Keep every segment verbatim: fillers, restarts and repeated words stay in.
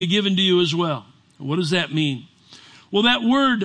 given to you as well. What does that mean? Well, that word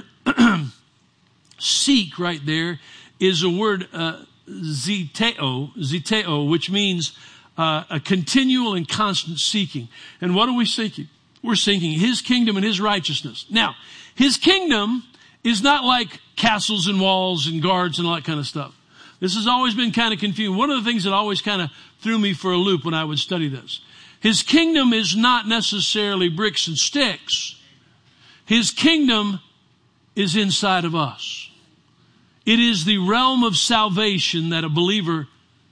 seek right there is a word uh, zeteo, zeteo, which means uh, a continual and constant seeking. And what are we seeking? We're seeking His kingdom and His righteousness. Now, His kingdom is not like castles and walls and guards and all that kind of stuff. This has always been kind of confusing. One of the things that always kind of threw me for a loop when I would study this. His kingdom is not necessarily bricks and sticks. His kingdom is inside of us. It is the realm of salvation that a believer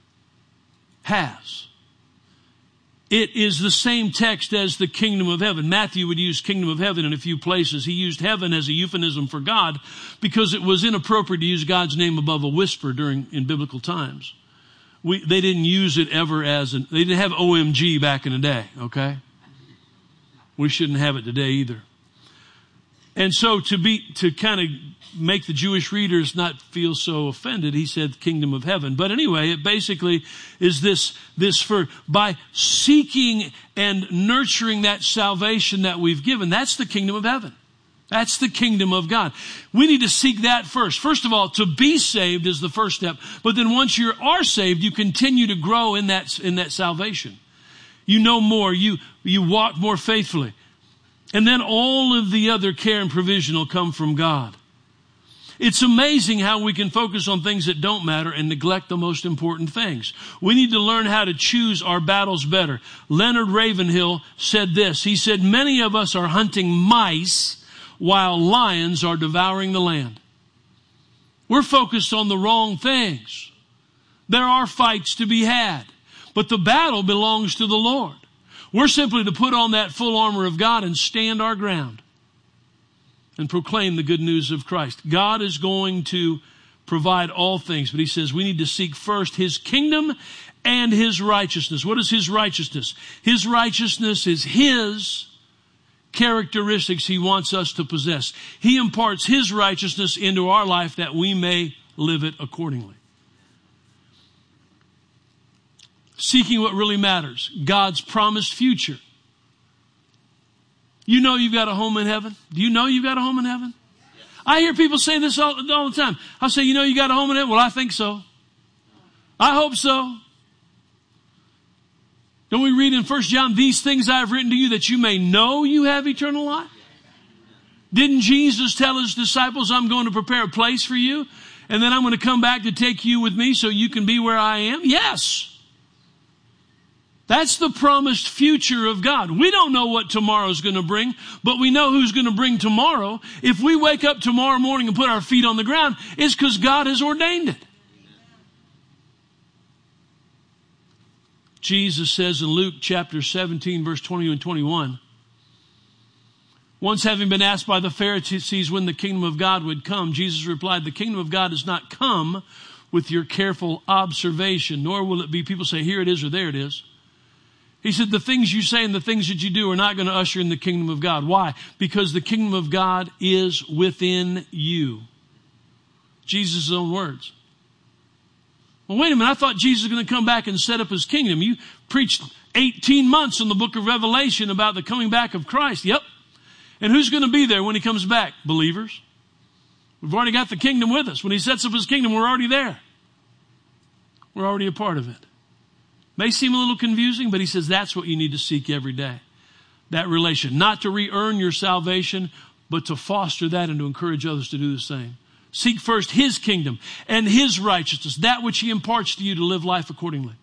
has. It is the same text as the kingdom of heaven. Matthew would use kingdom of heaven in a few places. He used heaven as a euphemism for God because it was inappropriate to use God's name above a whisper during in biblical times. We, they didn't use it ever as an, they didn't have O M G back in the day, okay? We shouldn't have it today either. And so to be, to kind of make the Jewish readers not feel so offended, he said kingdom of heaven. But anyway, it basically is this, this for, by seeking and nurturing that salvation that we've given, that's the kingdom of heaven. That's the kingdom of God. We need to seek that first. First of all, to be saved is the first step. But then once you are saved, you continue to grow in that, in that salvation. You know more. You, you walk more faithfully. And then all of the other care and provision will come from God. It's amazing how we can focus on things that don't matter and neglect the most important things. We need to learn how to choose our battles better. Leonard Ravenhill said this. He said, many of us are hunting mice while lions are devouring the land. We're focused on the wrong things. There are fights to be had, but the battle belongs to the Lord. We're simply to put on that full armor of God and stand our ground and proclaim the good news of Christ. God is going to provide all things, but He says we need to seek first His kingdom and His righteousness. What is His righteousness? His righteousness is His characteristics He wants us to possess. He imparts His righteousness into our life that we may live it accordingly. Seeking what really matters, God's promised future. You know you've got a home in heaven? Do you know you've got a home in heaven? Yes. I hear people say this all, all the time. I'll say, you know you got a home in heaven? Well, I think so. I hope so. Don't we read in First John, these things I have written to you that you may know you have eternal life? Didn't Jesus tell His disciples, I'm going to prepare a place for you, and then I'm going to come back to take you with me so you can be where I am? Yes. That's the promised future of God. We don't know what tomorrow's going to bring, but we know who's going to bring tomorrow. If we wake up tomorrow morning and put our feet on the ground, it's because God has ordained it. Jesus says in Luke chapter seventeen, verse twenty and twenty-one, once having been asked by the Pharisees when the kingdom of God would come, Jesus replied, the kingdom of God does not come with your careful observation, nor will it be people say, here it is or there it is. He said, the things you say and the things that you do are not going to usher in the kingdom of God. Why? Because the kingdom of God is within you. Jesus' own words. Well, wait a minute. I thought Jesus was going to come back and set up His kingdom. You preached eighteen months in the book of Revelation about the coming back of Christ. Yep. And who's going to be there when He comes back? Believers. We've already got the kingdom with us. When He sets up His kingdom, we're already there. We're already a part of it. May seem a little confusing, but He says that's what you need to seek every day. That relation. Not to re-earn your salvation, but to foster that and to encourage others to do the same. Seek first His kingdom and His righteousness, that which He imparts to you to live life accordingly.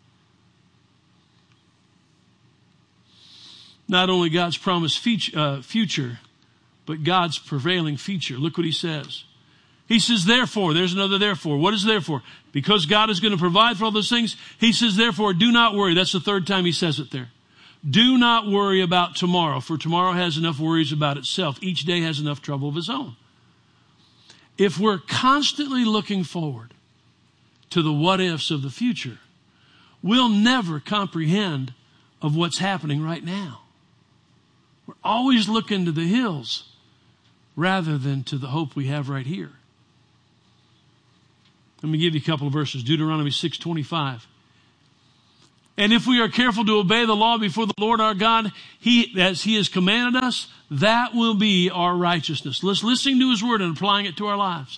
Not only God's promised future, but God's prevailing feature. Look what He says. He says, therefore, there's another therefore. What is therefore? Because God is going to provide for all those things. He says, therefore, do not worry. That's the third time He says it there. Do not worry about tomorrow, for tomorrow has enough worries about itself. Each day has enough trouble of its own. If we're constantly looking forward to the what ifs of the future, we'll never comprehend of what's happening right now. We're always looking to the hills rather than to the hope we have right here. Let me give you a couple of verses. Deuteronomy six twenty-five. And if we are careful to obey the law before the Lord our God, He, as He has commanded us, that will be our righteousness. Let's listening to His word and applying it to our lives.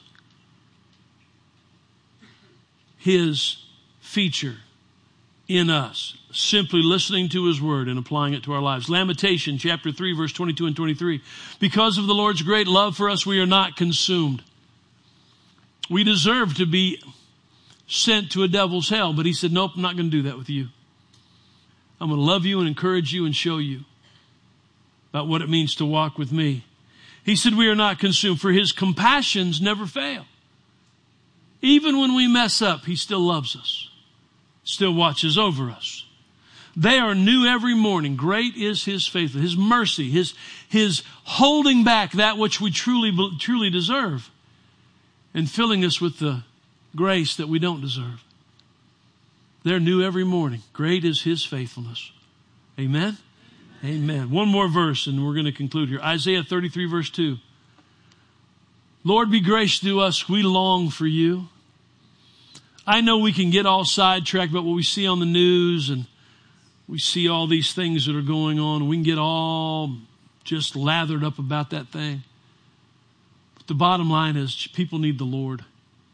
His feature in us, simply listening to His word and applying it to our lives. Lamentation chapter three, verse twenty-two and twenty-three. Because of the Lord's great love for us, we are not consumed. We deserve to be sent to a devil's hell, but He said, nope, I'm not going to do that with you. I'm going to love you and encourage you and show you about what it means to walk with me. He said, we are not consumed, for His compassions never fail. Even when we mess up, He still loves us, still watches over us. They are new every morning. Great is His faithfulness, His mercy, His, His holding back that which we truly, truly deserve and filling us with the grace that we don't deserve. They're new every morning. Great is His faithfulness. Amen? Amen. One more verse and we're going to conclude here. Isaiah thirty-three verse two. Lord, be gracious to us. We long for you. I know we can get all sidetracked about what we see on the news and we see all these things that are going on. We can get all just lathered up about that thing. But the bottom line is people need the Lord.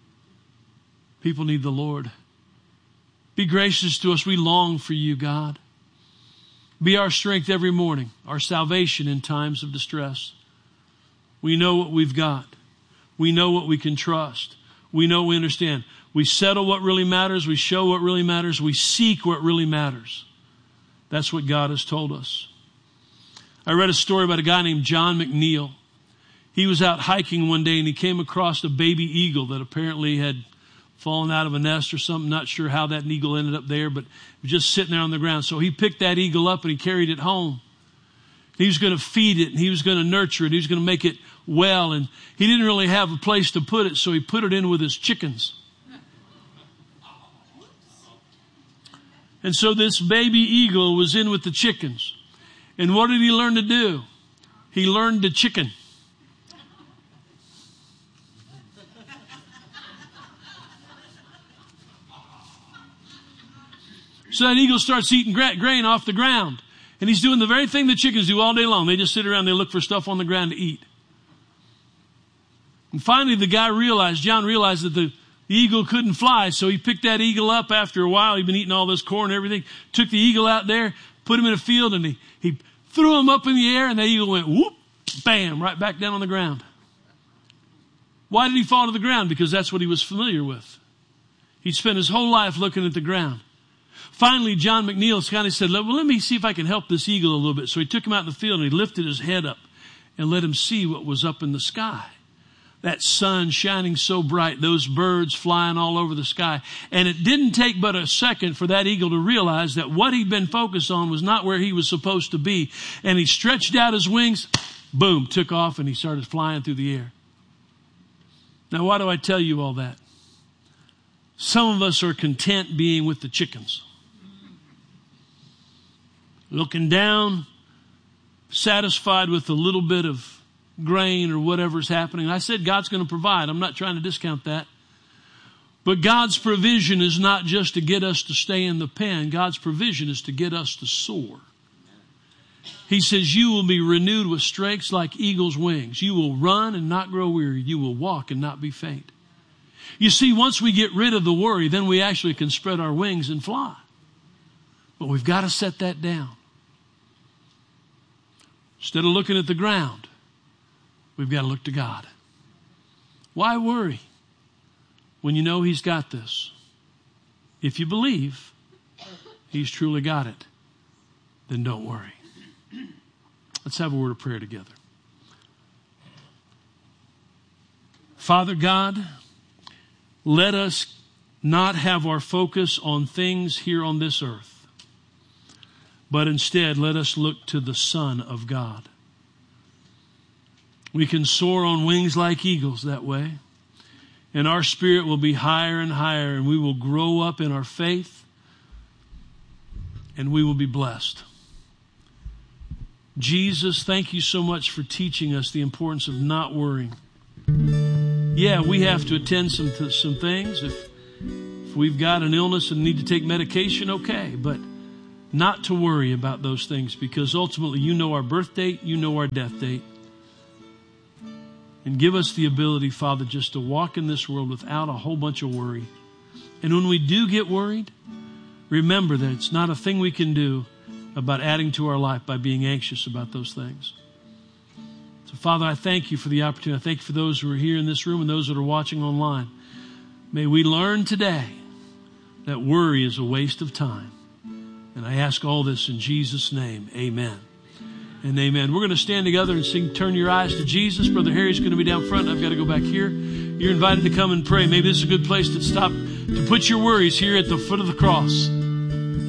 People need the Lord. Be gracious to us. We long for you, God. Be our strength every morning, our salvation in times of distress. We know what we've got. We know what we can trust. We know we understand. We settle what really matters. We show what really matters. We seek what really matters. That's what God has told us. I read a story about a guy named John McNeil. He was out hiking one day and he came across a baby eagle that apparently had fallen out of a nest or something. Not sure how that eagle ended up there, but it was just sitting there on the ground. So he picked that eagle up and he carried it home. He was going to feed it and he was going to nurture it. He was going to make it well. And he didn't really have a place to put it, so he put it in with his chickens. And so this baby eagle was in with the chickens. And what did he learn to do? He learned to chicken. So that eagle starts eating grain off the ground. And he's doing the very thing the chickens do all day long. They just sit around, they look for stuff on the ground to eat. And finally the guy realized, John realized that the The eagle couldn't fly, so he picked that eagle up after a while. He'd been eating all this corn and everything. Took the eagle out there, put him in a field, and he, he threw him up in the air, and the eagle went whoop, bam, right back down on the ground. Why did he fall to the ground? Because that's what he was familiar with. He'd spent his whole life looking at the ground. Finally, John McNeil kind of said, well, let me see if I can help this eagle a little bit. So he took him out in the field, and he lifted his head up and let him see what was up in the sky. That sun shining so bright, those birds flying all over the sky. And it didn't take but a second for that eagle to realize that what he'd been focused on was not where he was supposed to be. And he stretched out his wings, boom, took off, and he started flying through the air. Now, why do I tell you all that? Some of us are content being with the chickens. Looking down, satisfied with a little bit of grain or whatever's happening. I said God's going to provide. I'm not trying to discount that. But God's provision is not just to get us to stay in the pen. God's provision is to get us to soar. He says, you will be renewed with strength like eagle's wings. You will run and not grow weary. You will walk and not be faint. You see, once we get rid of the worry, then we actually can spread our wings and fly. But we've got to set that down. Instead of looking at the ground, we've got to look to God. Why worry when you know He's got this? If you believe He's truly got it, then don't worry. Let's have a word of prayer together. Father God, let us not have our focus on things here on this earth, but instead let us look to the Son of God. We can soar on wings like eagles that way. And our spirit will be higher and higher, and we will grow up in our faith, and we will be blessed. Jesus, thank you so much for teaching us the importance of not worrying. Yeah, we have to attend some to some things. If, if we've got an illness and need to take medication, okay. But not to worry about those things, because ultimately you know our birth date, you know our death date. And give us the ability, Father, just to walk in this world without a whole bunch of worry. And when we do get worried, remember that it's not a thing we can do about adding to our life by being anxious about those things. So, Father, I thank you for the opportunity. I thank you for those who are here in this room and those that are watching online. May we learn today that worry is a waste of time. And I ask all this in Jesus' name. Amen and amen. We're going to stand together and sing Turn Your Eyes to Jesus. Brother Harry's going to be down front. I've got to go back here. You're invited to come and pray. Maybe this is a good place to stop, to put your worries here at the foot of the cross.